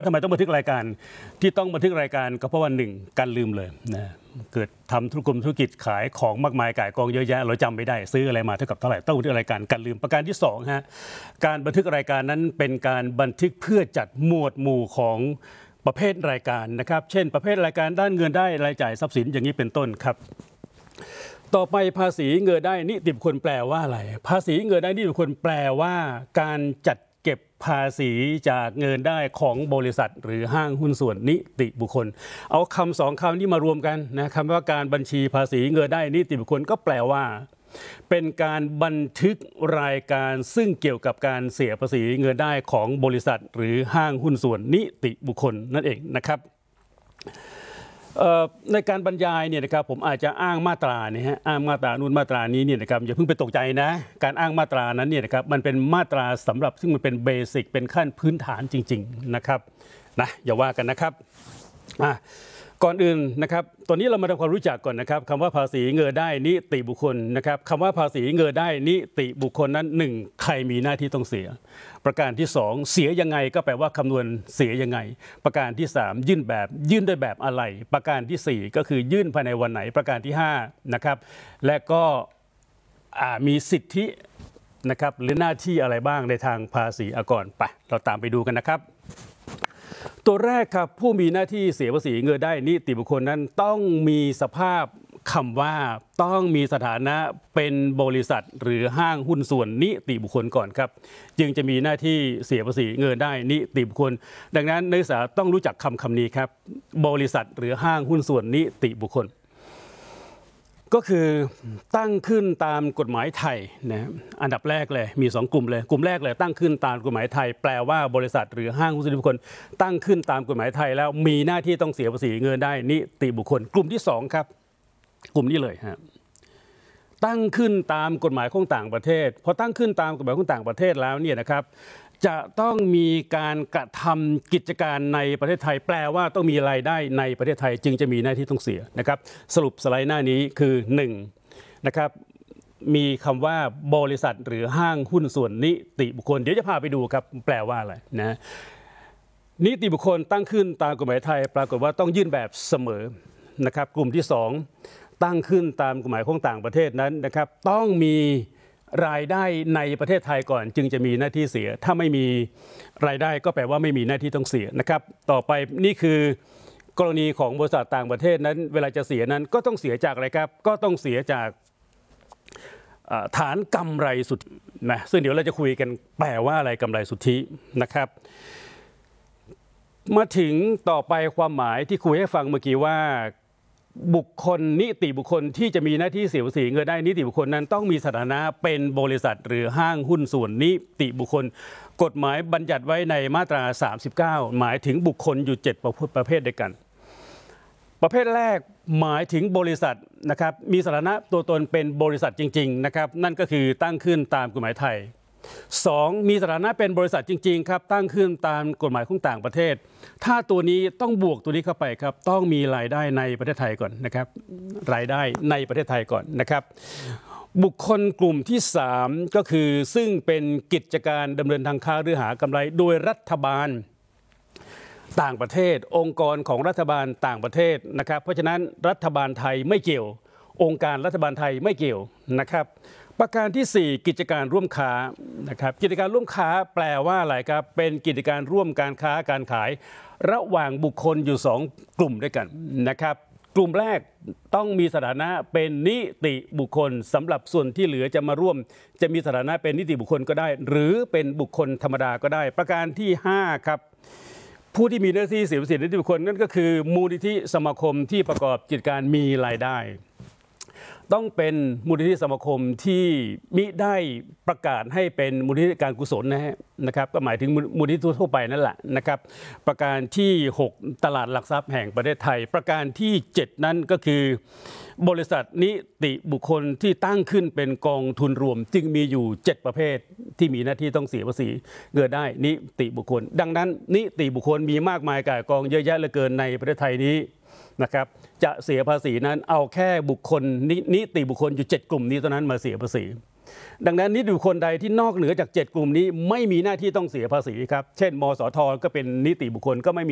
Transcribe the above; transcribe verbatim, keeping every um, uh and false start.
ทำไมต้องบันทึกรายการที่ต้องบันทึกรายการก็เพราะว่าหนึ่งการลืมเลยนะเกิดทำธุรกรมธุรกิจขายของมากมายก่ายกองเยอะแยะเราจำไม่ได้ซื้ออะไรมาเท่ากับเท่าไหร่ต้องบันทึกรายการการลืมประการที่สองฮะการบันทึกรายการนั้นเป็นการบันทึกเพื่อจัดหมวดหมู่ของประเภทรายการนะครับเช่นประเภทรายการด้านเงินได้รายจ่ายทรัพย์สินอย่างนี้เป็นต้นครับต่อไปภาษีเงินได้นิติบุคคลแปลว่าอะไรภาษีเงินได้นิติบุคคลแปลว่าการจัดเก็บภาษีจากเงินได้ของบริษัทหรือห้างหุ้นส่วนนิติบุคคลเอาคำสองคำนี้มารวมกันนะคำว่าการบัญชีภาษีเงินได้นิติบุคคลก็แปลว่าเป็นการบันทึกรายการซึ่งเกี่ยวกับการเสียภาษีเงินได้ของบริษัทหรือห้างหุ้นส่วนนิติบุคคลนั่นเองนะครับในการบรรยายเนี่ยนะครับผมอาจจะอ้างมาตราเนี่ยฮะอ้างมาตรานู่นมาตรานี้เนี่ยนะครับอย่าเพิ่งไปตกใจนะการอ้างมาตรานั้นเนี่ยนะครับมันเป็นมาตราสำหรับซึ่งมันเป็นเบสิกเป็นขั้นพื้นฐานจริงๆนะครับนะอย่าว่ากันนะครับอ่ะก่อนอื่นนะครับตอนนี้เรามาทำความรู้จักก่อนนะครับคำว่าภาษีเงินได้นิติบุคคลนะครับคำว่าภาษีเงินได้นิติบุคคลนั้นหนึ่งใครมีหน้าที่ต้องเสียประการที่สองเสียยังไงก็แปลว่าคำนวณเสียยังไงประการที่สามยื่นแบบยื่นด้วยแบบอะไรประการที่สี่ก็คือยื่นภายในวันไหนประการที่ห้านะครับและก็มีสิทธินะครับหรือหน้าที่อะไรบ้างในทางภาษีอากรไปเราตามไปดูกันนะครับตัวแรกครับผู้มีหน้าที่เสียภาษีเงินได้นิติบุคคลนั้นต้องมีสภาพคำว่าต้องมีสถานะเป็นบริษัทหรือห้างหุ้นส่วนนิติบุคคลก่อนครับจึงจะมีหน้าที่เสียภาษีเงินได้นิติบุคคลดังนั้นนักศึกษาต้องรู้จักคำคำนี้ครับบริษัทหรือห้างหุ้นส่วนนิติบุคคลก็คือตั้งขึ้นตามกฎหมายไทยนะอันดับแรกเลยมีสองกลุ่มเลยกลุ่มแรกเลยตั้งขึ้นตามกฎหมายไทยแปลว่าบริษัทหรือห้างหุ้นส่วนนิติบุคคลตั้งขึ้นตามกฎหมายไทยแล้วมีหน้าที่ต้องเสียภาษีเงินได้นิติบุคคลกลุ่มที่สองครับกลุ่มนี้เลยฮะตั้งขึ้นตามกฎหมายของต่างประเทศพอตั้งขึ้นตามกฎหมายของต่างประเทศแล้วเนี่ยนะครับจะต้องมีการกระทำกิจการในประเทศไทยแปลว่าต้องมีรายได้ในประเทศไทยจึงจะมีหน้าที่ต้องเสียนะครับสรุปสไลด์หน้านี้คือหนึ่งนะครับมีคำว่าบริษัทหรือห้างหุ้นส่วนนิติบุคคลเดี๋ยวจะพาไปดูครับแปลว่าอะไรนะนิติบุคคลตั้งขึ้นตามกฎหมายไทยปรากฏว่าต้องยื่นแบบเสมอนะครับกลุ่มที่สองตั้งขึ้นตามกฎหมายของต่างประเทศนั้นนะครับต้องมีรายได้ในประเทศไทยก่อนจึงจะมีหน้าที่เสียถ้าไม่มีรายได้ก็แปลว่าไม่มีหน้าที่ต้องเสียนะครับต่อไปนี่คือกรณีของบริษัทต่างประเทศนั้นเวลาจะเสียนั้นก็ต้องเสียจากอะไรครับก็ต้องเสียจากฐานกำไรสุทธินะซึ่งเดี๋ยวเราจะคุยกันแปลว่าอะไรกำไรสุทธินะครับมาถึงต่อไปความหมายที่คุยให้ฟังเมื่อกี้ว่าบุคคลนิติบุคคลที่จะมีหน้าที่เสียภาษีเงินได้นิติบุคคลนั้นต้องมีสถานะเป็นบริษัทหรือห้างหุ้นส่วนนิติบุคคลกฎหมายบัญญัติไว้ในมาตราสามสิบเก้าหมายถึงบุคคลอยู่เจ็ดประเภทด้วยกันประเภทแรกหมายถึงบริษัทนะครับมีสถานะตัวตนเป็นบริษัทจริงๆนะครับนั่นก็คือตั้งขึ้นตามกฎหมายไทยสองมีสถานะเป็นบริษัทจริงๆครับตั้งขึ้นตามกฎหมายของต่างประเทศถ้าตัวนี้ต้องบวกตัวนี้เข้าไปครับต้องมีรายได้ในประเทศไทยก่อนนะครับรายได้ในประเทศไทยก่อนนะครับบุคคลกลุ่มที่สามก็คือซึ่งเป็นกิจการดำเนินทางค้าหรือหากำไรโดยรัฐบาลต่างประเทศองค์กรของรัฐบาลต่างประเทศนะครับเพราะฉะนั้นรัฐบาลไทยไม่เกี่ยวองค์การรัฐบาลไทยไม่เกี่ยวนะครับประการที่สี่กิจการร่วมค้านะครับกิจการร่วมค้าแปลว่าอะไรครับเป็นกิจการร่วมการค้าการขายระหว่างบุคคลอยู่สองกลุ่มด้วยกันนะครับกลุ่มแรกต้องมีสถานะเป็นนิติบุคคลสำหรับส่วนที่เหลือจะมาร่วมจะมีสถานะเป็นนิติบุคคลก็ได้หรือเป็นบุคคลธรรมดาก็ได้ประการที่ห้าครับผู้ที่มีหน้าที่เสียภาษีนิติบุคคลนั่นก็คือมูลนิธิสมาคมที่ประกอบกิจการมีรายได้ต้องเป็นมูลนิธิสมาคมที่มิได้ประกาศให้เป็นมูลนิธิการกุศลนะฮะนะครับก็หมายถึงมูลนิธิทั่วไปนั่นแหละนะครับประการที่หกตลาดหลักทรัพย์แห่งประเทศไทยประการที่เจ็ดนั้นก็คือบริษัทนิติบุคคลที่ตั้งขึ้นเป็นกองทุนรวมจึงมีอยู่เจ็ดประเภทที่มีหน้าที่ต้องเสียภาษีเงินได้นิติบุคคลดังนั้นนิติบุคคลมีมากมายก่ายกองเยอะแยะเหลือเกินในประเทศไทยนี้นะครับจะเสียภาษีนั้นเอาแค่บุคคลนิติบุคคลอยู่เจ็ดกลุ่มนี้เท่านั้นมาเสียภาษีดังนั้นนิติบุคคลใดที่นอกเหนือจากเจ็ดกลุ่มนี้ไม่มีหน้าที่ต้องเสียภาษีครับเช่นมสทก็เป็นนิติบุคคลก็ไม่มี